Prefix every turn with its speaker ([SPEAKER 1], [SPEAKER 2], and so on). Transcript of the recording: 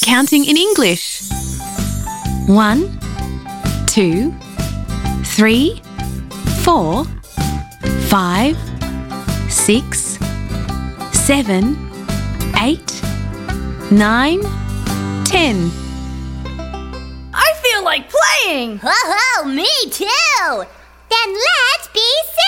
[SPEAKER 1] counting in English. 1, 2, 3, 4, 5, 6, 7, 8, 9, 10.
[SPEAKER 2] I feel like playing!
[SPEAKER 3] Oh, me too! Then let's be